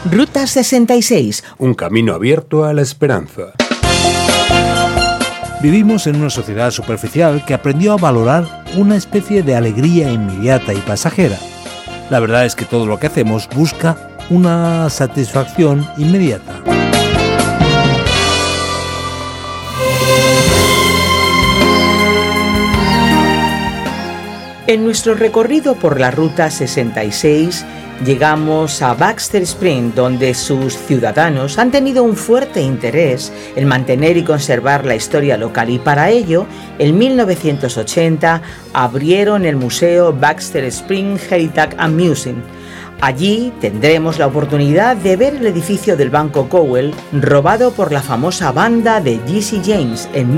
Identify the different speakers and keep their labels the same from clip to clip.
Speaker 1: Ruta 66.
Speaker 2: Un camino abierto a la esperanza.
Speaker 3: Vivimos en una sociedad superficial que aprendió a valorar una especie de alegría inmediata y pasajera. La verdad es que todo lo que hacemos busca una satisfacción inmediata.
Speaker 1: En nuestro recorrido por la Ruta 66 llegamos a Baxter Spring, donde sus ciudadanos han tenido un fuerte interés en mantener y conservar la historia local, y para ello, en 1980, abrieron el Museo Baxter Spring Heritage and Museum. Allí tendremos la oportunidad de ver el edificio del Banco Cowell, robado por la famosa banda de Jesse James en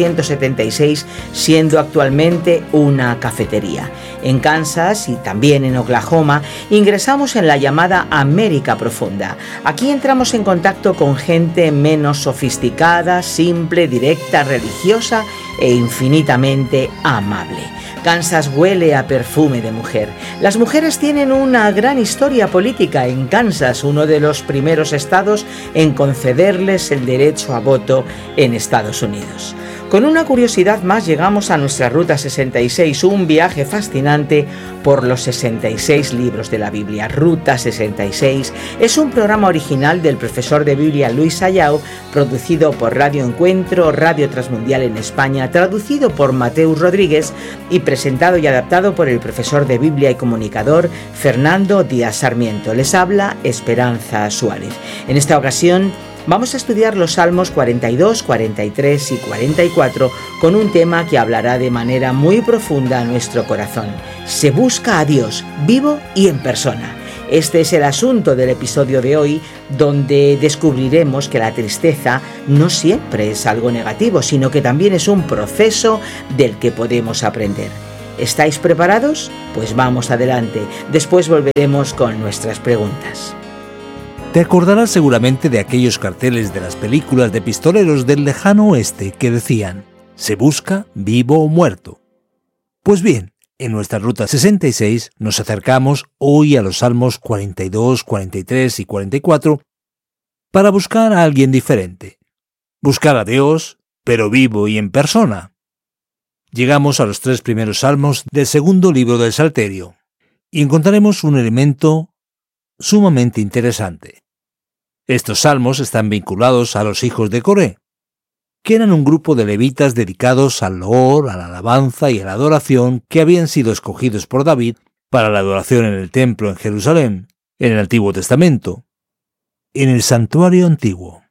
Speaker 1: 1876, siendo actualmente una cafetería. En Kansas y también en Oklahoma ingresamos en la llamada América Profunda. Aquí entramos en contacto con gente menos sofisticada, simple, directa, religiosa e infinitamente amable. Kansas huele a perfume de mujer. Las mujeres tienen una gran historia política en Kansas, uno de los primeros estados en concederles el derecho a voto en Estados Unidos. Con una curiosidad más llegamos a nuestra Ruta 66, un viaje fascinante por los 66 libros de la Biblia. Ruta 66 es un programa original del profesor de Biblia Luis Ayau, producido por Radio Encuentro, Radio Transmundial en España, traducido por Mateus Rodríguez y presentado y adaptado por el profesor de Biblia y comunicador Fernando Díaz Sarmiento. Les habla Esperanza Suárez. En esta ocasión vamos a estudiar los Salmos 42, 43 y 44 con un tema que hablará de manera muy profunda a nuestro corazón. Se busca a Dios, vivo y en persona. Este es el asunto del episodio de hoy, donde descubriremos que la tristeza no siempre es algo negativo, sino que también es un proceso del que podemos aprender. ¿Estáis preparados? Pues vamos adelante. Después volveremos con nuestras preguntas.
Speaker 3: Te acordarás seguramente de aquellos carteles de las películas de pistoleros del lejano oeste que decían: «Se busca vivo o muerto». Pues bien, en nuestra Ruta 66 nos acercamos hoy a los Salmos 42, 43 y 44 para buscar a alguien diferente. Buscar a Dios, pero vivo y en persona. Llegamos a los 3 primeros salmos del segundo libro del Salterio y encontraremos un elemento sumamente interesante. Estos salmos están vinculados a los hijos de Coré, que eran un grupo de levitas dedicados al loor, a la alabanza y a la adoración, que habían sido escogidos por David para la adoración en el templo en Jerusalén, en el Antiguo Testamento, en el santuario antiguo.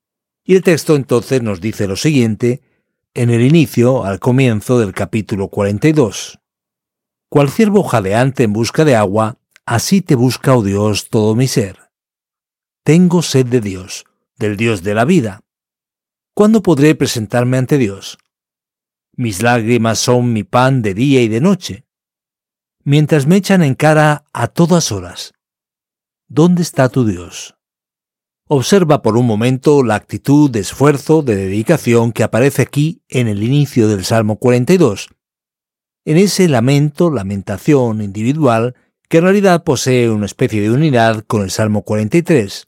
Speaker 3: Y el texto entonces nos dice lo siguiente en el inicio, al comienzo del capítulo 42. «Cual ciervo jadeante en busca de agua, así te busca, oh Dios, todo mi ser. Tengo sed de Dios, del Dios de la vida. ¿Cuándo podré presentarme ante Dios? Mis lágrimas son mi pan de día y de noche, mientras me echan en cara a todas horas. ¿Dónde está tu Dios?» Observa por un momento la actitud de esfuerzo, de dedicación que aparece aquí en el inicio del Salmo 42, en ese lamentación individual que en realidad posee una especie de unidad con el Salmo 43,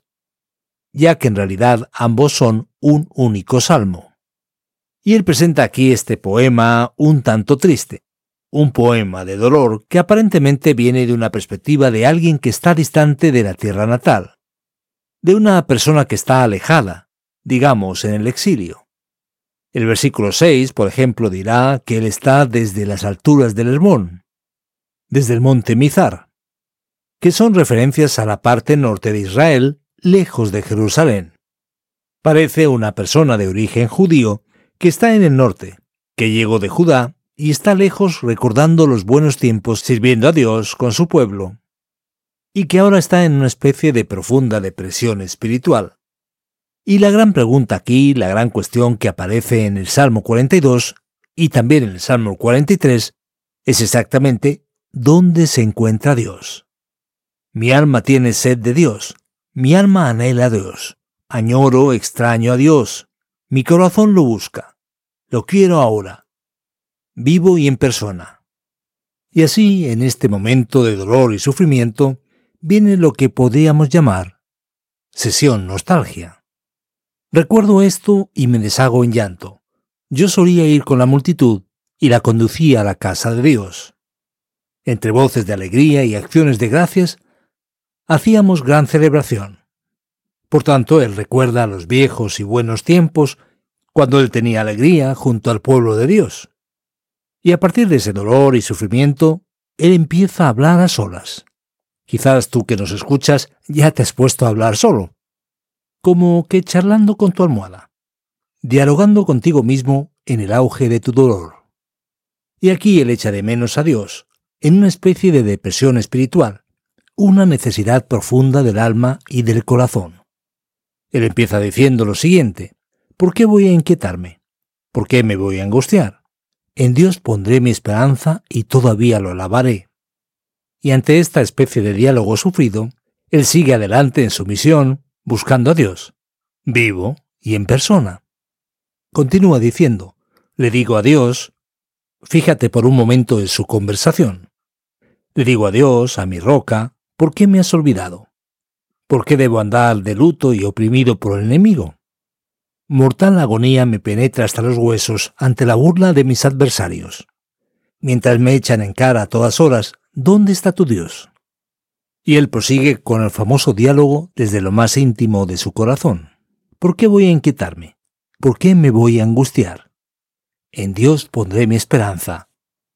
Speaker 3: ya que en realidad ambos son un único salmo. Y él presenta aquí este poema un tanto triste, un poema de dolor que aparentemente viene de una perspectiva de alguien que está distante de la tierra natal, de una persona que está alejada, digamos en el exilio. El versículo 6, por ejemplo, dirá que él está desde las alturas del Hermón, desde el monte Mizar, que son referencias a la parte norte de Israel, lejos de Jerusalén. Parece una persona de origen judío que está en el norte, que llegó de Judá y está lejos recordando los buenos tiempos sirviendo a Dios con su pueblo, y que ahora está en una especie de profunda depresión espiritual. Y la gran pregunta aquí, la gran cuestión que aparece en el Salmo 42 y también en el Salmo 43, es exactamente ¿dónde se encuentra Dios? Mi alma tiene sed de Dios, mi alma anhela a Dios, añoro, extraño a Dios, mi corazón lo busca, lo quiero ahora, vivo y en persona. Y así, en este momento de dolor y sufrimiento, viene lo que podríamos llamar Sesión nostalgia. Recuerdo esto y me deshago en llanto. Yo solía ir con la multitud y la conducía a la casa de Dios. Entre voces de alegría y acciones de gracias, hacíamos gran celebración. Por tanto, él recuerda los viejos y buenos tiempos cuando él tenía alegría junto al pueblo de Dios. Y a partir de ese dolor y sufrimiento, él empieza a hablar a solas. Quizás tú que nos escuchas ya te has puesto a hablar solo, como que charlando con tu almohada, dialogando contigo mismo en el auge de tu dolor. Y aquí él echa de menos a Dios, en una especie de depresión espiritual, una necesidad profunda del alma y del corazón. Él empieza diciendo lo siguiente: ¿por qué voy a inquietarme? ¿Por qué me voy a angustiar? En Dios pondré mi esperanza y todavía lo alabaré. Y ante esta especie de diálogo sufrido, él sigue adelante en su misión, buscando a Dios, vivo y en persona. Continúa diciendo: le digo a Dios, fíjate por un momento en su conversación. Le digo a Dios, a mi roca, ¿por qué me has olvidado? ¿Por qué debo andar de luto y oprimido por el enemigo? Mortal agonía me penetra hasta los huesos ante la burla de mis adversarios. Mientras me echan en cara a todas horas, ¿dónde está tu Dios? Y él prosigue con el famoso diálogo desde lo más íntimo de su corazón. ¿Por qué voy a inquietarme? ¿Por qué me voy a angustiar? En Dios pondré mi esperanza,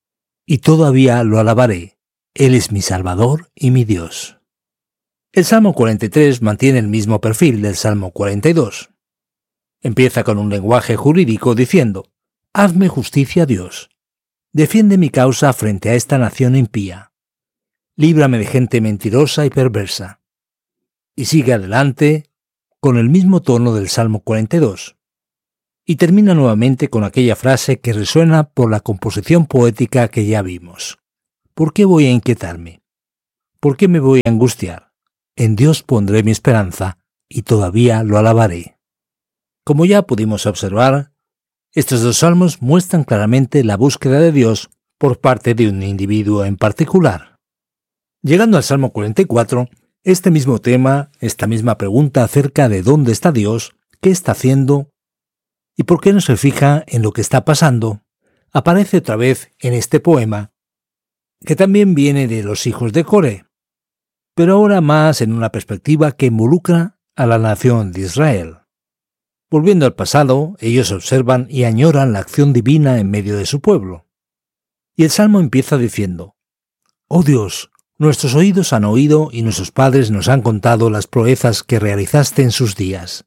Speaker 3: y todavía lo alabaré. Él es mi Salvador y mi Dios. El Salmo 43 mantiene el mismo perfil del Salmo 42. Empieza con un lenguaje jurídico diciendo: hazme justicia, Dios. Defiende mi causa frente a esta nación impía. Líbrame de gente mentirosa y perversa. Y sigue adelante con el mismo tono del Salmo 42. Y termina nuevamente con aquella frase que resuena por la composición poética que ya vimos. ¿Por qué voy a inquietarme? ¿Por qué me voy a angustiar? En Dios pondré mi esperanza y todavía lo alabaré. Como ya pudimos observar, estos dos salmos muestran claramente la búsqueda de Dios por parte de un individuo en particular. Llegando al Salmo 44, este mismo tema, esta misma pregunta acerca de dónde está Dios, qué está haciendo y por qué no se fija en lo que está pasando, aparece otra vez en este poema, que también viene de los hijos de Coré, pero ahora más en una perspectiva que involucra a la nación de Israel. Volviendo al pasado, ellos observan y añoran la acción divina en medio de su pueblo. Y el salmo empieza diciendo: «Oh Dios, nuestros oídos han oído y nuestros padres nos han contado las proezas que realizaste en sus días,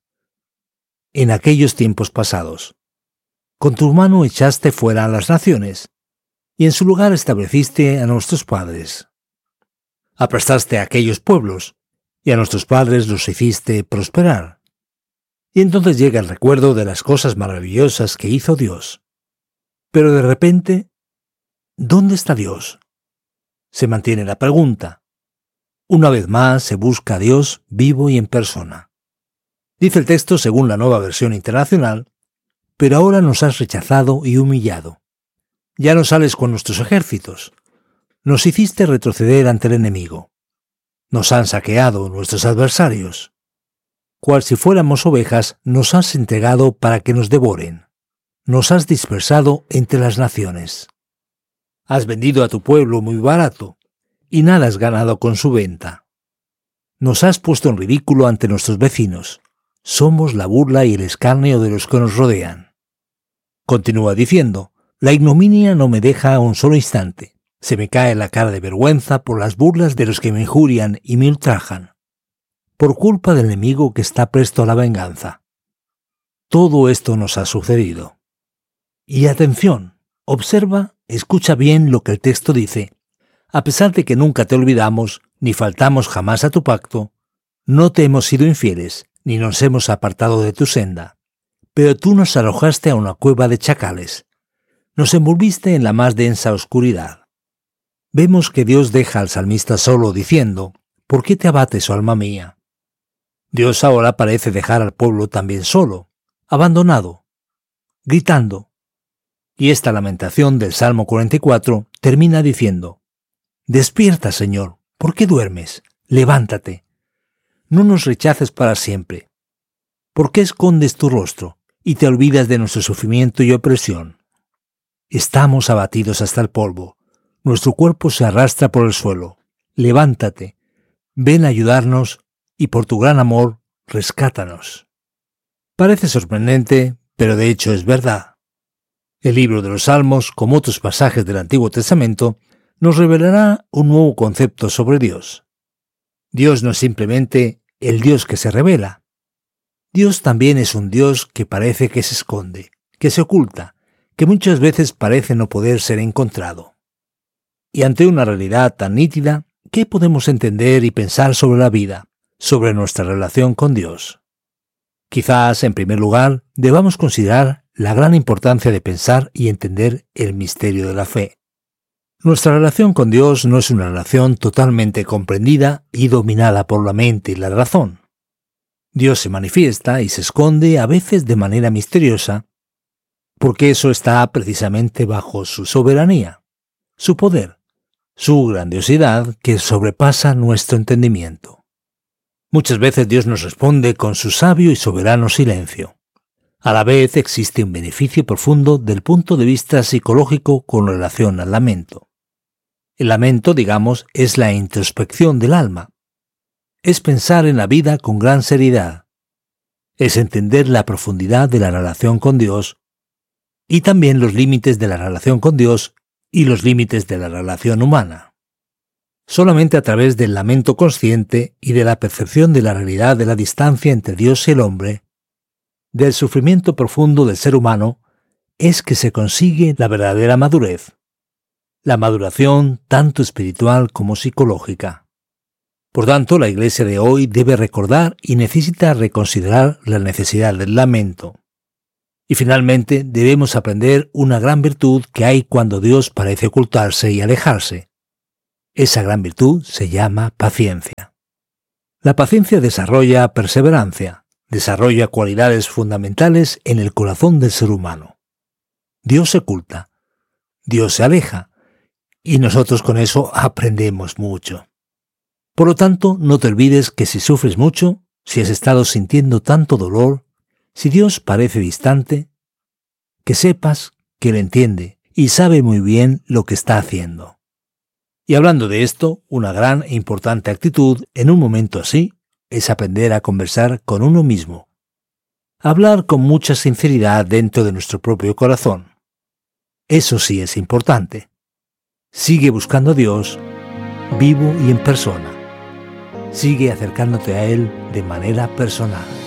Speaker 3: en aquellos tiempos pasados. Con tu mano echaste fuera a las naciones, y en su lugar estableciste a nuestros padres. Aplastaste a aquellos pueblos, y a nuestros padres los hiciste prosperar». Y entonces llega el recuerdo de las cosas maravillosas que hizo Dios. Pero de repente, ¿dónde está Dios? Se mantiene la pregunta. Una vez más se busca a Dios vivo y en persona. Dice el texto según la Nueva Versión Internacional: «Pero ahora nos has rechazado y humillado. Ya no sales con nuestros ejércitos. Nos hiciste retroceder ante el enemigo. Nos han saqueado nuestros adversarios. Cual si fuéramos ovejas, nos has entregado para que nos devoren. Nos has dispersado entre las naciones. Has vendido a tu pueblo muy barato, y nada has ganado con su venta. Nos has puesto en ridículo ante nuestros vecinos. Somos la burla y el escarnio de los que nos rodean». Continúa diciendo: «La ignominia no me deja un solo instante. Se me cae la cara de vergüenza por las burlas de los que me injurian y me ultrajan, por culpa del enemigo que está presto a la venganza». Todo esto nos ha sucedido. Y atención, observa, escucha bien lo que el texto dice. A pesar de que nunca te olvidamos, ni faltamos jamás a tu pacto, no te hemos sido infieles, ni nos hemos apartado de tu senda. Pero tú nos arrojaste a una cueva de chacales. Nos envolviste en la más densa oscuridad. Vemos que Dios deja al salmista solo diciendo: «¿Por qué te abates, oh alma mía?». Dios ahora parece dejar al pueblo también solo, abandonado, gritando. Y esta lamentación del Salmo 44 termina diciendo: «Despierta, Señor, ¿por qué duermes? Levántate. no nos rechaces para siempre. ¿Por qué escondes tu rostro y te olvidas de nuestro sufrimiento y opresión? Estamos abatidos hasta el polvo. Nuestro cuerpo se arrastra por el suelo. Levántate, ven a ayudarnos y por tu gran amor, rescátanos. Parece sorprendente, pero de hecho es verdad. El libro de los Salmos, como otros pasajes del Antiguo Testamento, nos revelará un nuevo concepto sobre Dios. Dios no es simplemente el Dios que se revela. Dios también es un Dios que parece que se esconde, que se oculta, que muchas veces parece no poder ser encontrado. Y ante una realidad tan nítida, ¿qué podemos entender y pensar sobre la vida, sobre nuestra relación con Dios? Quizás, en primer lugar, debamos considerar la gran importancia de pensar y entender el misterio de la fe. Nuestra relación con Dios no es una relación totalmente comprendida y dominada por la mente y la razón. Dios se manifiesta y se esconde a veces de manera misteriosa, porque eso está precisamente bajo su soberanía, su poder, su grandiosidad que sobrepasa nuestro entendimiento. Muchas veces Dios nos responde con su sabio y soberano silencio. A la vez existe un beneficio profundo del punto de vista psicológico con relación al lamento. El lamento, digamos, es la introspección del alma. Es pensar en la vida con gran seriedad. Es entender la profundidad de la relación con Dios y también los límites de la relación con Dios y los límites de la relación humana. Solamente a través del lamento consciente y de la percepción de la realidad de la distancia entre Dios y el hombre, del sufrimiento profundo del ser humano, es que se consigue la verdadera madurez. La maduración tanto espiritual como psicológica. Por tanto, la Iglesia de hoy debe recordar y necesita reconsiderar la necesidad del lamento. Y finalmente, debemos aprender una gran virtud que hay cuando Dios parece ocultarse y alejarse. Esa gran virtud se llama paciencia. La paciencia desarrolla perseverancia, desarrolla cualidades fundamentales en el corazón del ser humano. Dios se oculta, Dios se aleja, y nosotros con eso aprendemos mucho. Por lo tanto, no te olvides que si sufres mucho, si has estado sintiendo tanto dolor, si Dios parece distante, que sepas que Él entiende y sabe muy bien lo que está haciendo. Y hablando de esto, una gran e importante actitud en un momento así es aprender a conversar con uno mismo. Hablar con mucha sinceridad dentro de nuestro propio corazón. Eso sí es importante. Sigue buscando a Dios, vivo y en persona. Sigue acercándote a Él de manera personal.